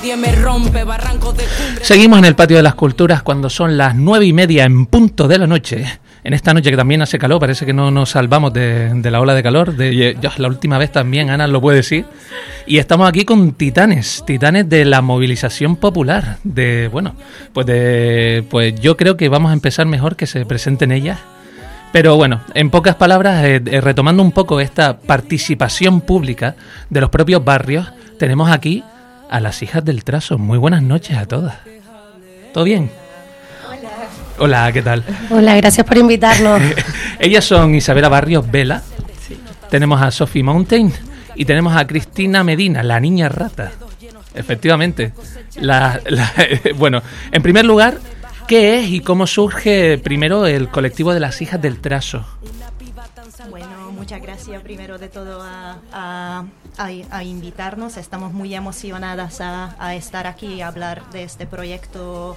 Seguimos en el Patio de las Culturas cuando son las 9:30 en punto de la noche. En esta noche que también hace calor, parece que no nos salvamos de la ola de calor. La última vez también, Ana lo puede decir. Y estamos aquí con titanes de la movilización popular. Pues yo creo que vamos a empezar mejor que se presenten ellas. Pero bueno, en pocas palabras, retomando un poco esta participación pública de los propios barrios, tenemos aquí a las hijas del trazo. Muy buenas noches a todas. ¿Todo bien? Hola, ¿qué tal? Hola, gracias por invitarnos. Ellas son Isabela Barrios Vela, sí. Tenemos a Sophie Mountain y tenemos a Cristina Medina, la niña rata. Efectivamente. Bueno, en primer lugar, ¿qué es y cómo surge primero el colectivo de las hijas del trazo? Bueno, muchas gracias primero de todo a invitarnos. Estamos muy emocionadas a estar aquí y hablar de este proyecto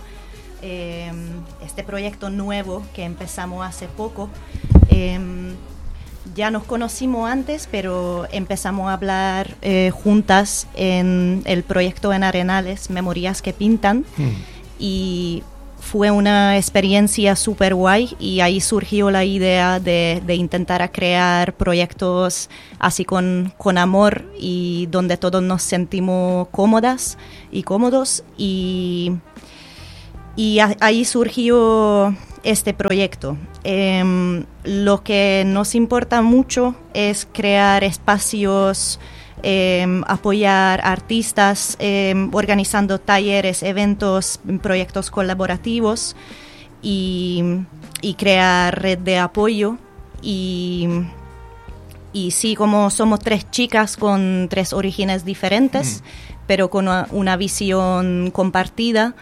nuevo que empezamos hace poco. Ya nos conocimos antes, pero empezamos a hablar juntas en el proyecto en Arenales, Memorias que Pintan, y fue una experiencia súper guay y ahí surgió la idea de intentar crear proyectos así con amor y donde todos nos sentimos cómodas y cómodos y ahí surgió este proyecto. Lo que nos importa mucho es crear espacios, apoyar artistas, organizando talleres, eventos, proyectos colaborativos y crear red de apoyo. Y sí, como somos 3 chicas con 3 orígenes diferentes, pero con una visión compartida,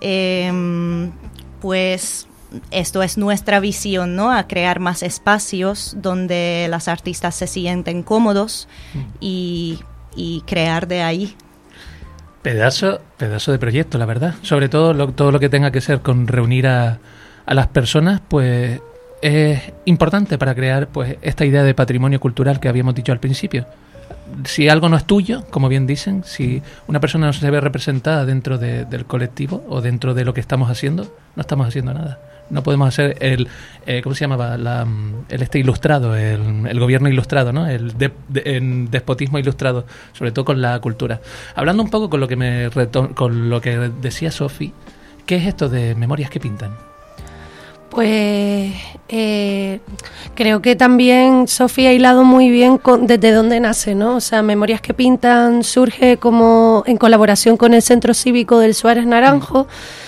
pues esto es nuestra visión, ¿no? A crear más espacios donde las artistas se sienten cómodos y crear de ahí. Pedazo de proyecto, la verdad. Sobre todo todo lo que tenga que ser con reunir a las personas, pues es importante para crear pues esta idea de patrimonio cultural que habíamos dicho al principio. Si algo no es tuyo, como bien dicen, si una persona no se ve representada dentro del colectivo o dentro de lo que estamos haciendo, no estamos haciendo nada. No podemos hacer ¿cómo se llamaba? El ilustrado, el gobierno ilustrado, ¿no? El despotismo ilustrado, sobre todo con la cultura. Hablando un poco con lo que decía Sophie, ¿qué es esto de Memorias que Pintan? Pues creo que también Sofía ha hilado muy bien desde dónde nace, ¿no? O sea, Memorias que Pintan surge como en colaboración con el Centro Cívico del Suárez Naranjo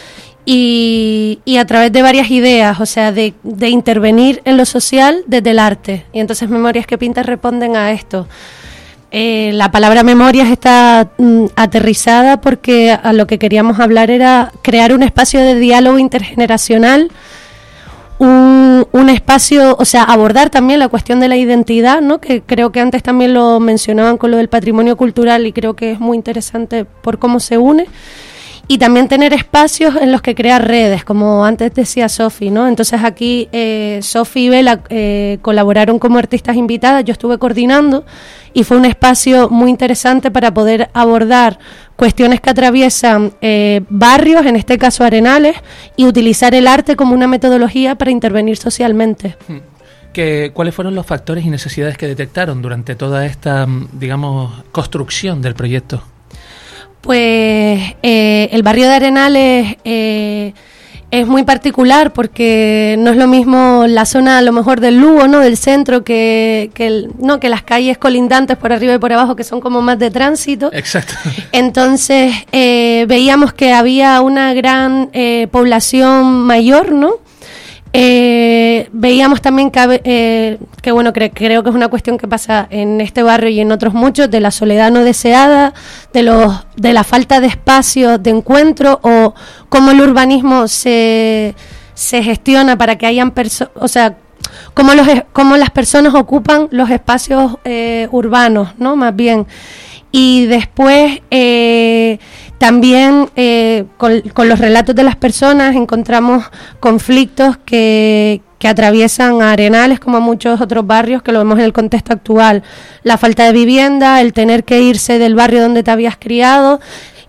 y a través de varias ideas, o sea, de intervenir en lo social desde el arte. Y entonces Memorias que Pintan responden a esto. La palabra memorias está aterrizada porque a lo que queríamos hablar era crear un espacio de diálogo intergeneracional, un espacio, o sea, abordar también la cuestión de la identidad, ¿no? Que creo que antes también lo mencionaban con lo del patrimonio cultural y creo que es muy interesante por cómo se une. Y también tener espacios en los que crear redes, como antes decía Sophie, ¿no? Entonces aquí Sophie y Vela colaboraron como artistas invitadas, yo estuve coordinando y fue un espacio muy interesante para poder abordar cuestiones que atraviesan barrios, en este caso Arenales, y utilizar el arte como una metodología para intervenir socialmente. ¿Cuáles fueron los factores y necesidades que detectaron durante toda esta, digamos, construcción del proyecto? Pues el barrio de Arenales es muy particular porque no es lo mismo la zona a lo mejor del Lugo, ¿no? Del centro que las calles colindantes por arriba y por abajo que son como más de tránsito. Exacto. Entonces veíamos que había una gran población mayor, ¿no? Veíamos también que bueno, creo que es una cuestión que pasa en este barrio y en otros muchos, de la soledad no deseada, de la falta de espacios de encuentro o cómo el urbanismo se gestiona para que hayan personas, o sea, cómo las personas ocupan los espacios urbanos, ¿no? Más bien. Y después también con los relatos de las personas encontramos conflictos que atraviesan a Arenales como a muchos otros barrios que lo vemos en el contexto actual. La falta de vivienda, el tener que irse del barrio donde te habías criado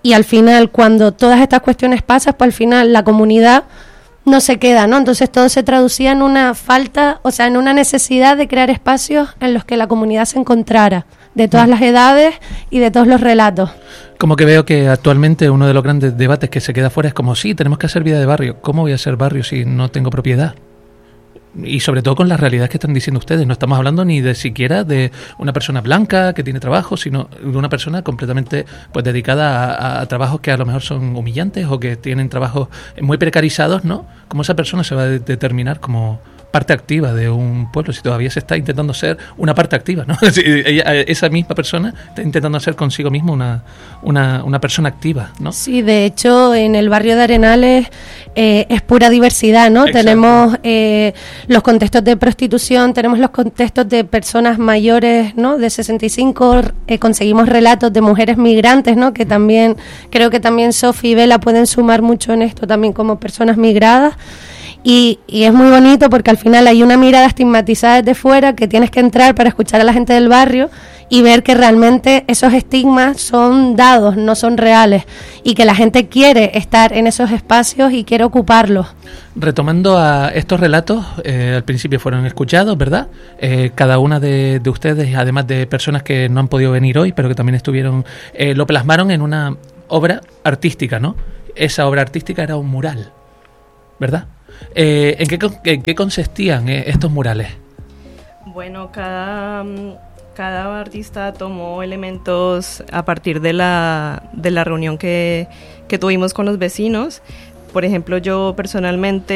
y al final cuando todas estas cuestiones pasan, pues al final la comunidad no se queda, ¿no? Entonces todo se traducía en una falta, o sea, en una necesidad de crear espacios en los que la comunidad se encontrara, de todas las edades y de todos los relatos. Como que veo que actualmente uno de los grandes debates que se queda fuera es como, sí, tenemos que hacer vida de barrio. ¿Cómo voy a hacer barrio si no tengo propiedad? Y sobre todo con las realidades que están diciendo ustedes. No estamos hablando ni de siquiera de una persona blanca que tiene trabajo, sino de una persona completamente pues dedicada a trabajos que a lo mejor son humillantes o que tienen trabajos muy precarizados, ¿no? ¿Cómo esa persona se va a determinar como parte activa de un pueblo si todavía se está intentando ser una parte activa, ¿no? Esa misma persona está intentando ser consigo misma una persona activa, ¿no? Sí, de hecho en el barrio de Arenales es pura diversidad, ¿no? Exacto. Tenemos los contextos de prostitución, tenemos los contextos de personas mayores, ¿no? De 65, conseguimos relatos de mujeres migrantes, ¿no? Que también, creo que también Sofi y Bela pueden sumar mucho en esto también como personas migradas. Y es muy bonito porque al final hay una mirada estigmatizada desde fuera que tienes que entrar para escuchar a la gente del barrio y ver que realmente esos estigmas son dados, no son reales, y que la gente quiere estar en esos espacios y quiere ocuparlos. Retomando a estos relatos, al principio fueron escuchados, ¿verdad? Cada una de ustedes, además de personas que no han podido venir hoy, pero que también estuvieron, lo plasmaron en una obra artística, ¿no? Esa obra artística era un mural, ¿verdad? ¿En qué consistían estos murales? Bueno, cada artista tomó elementos a partir de la reunión que tuvimos con los vecinos. Por ejemplo, yo personalmente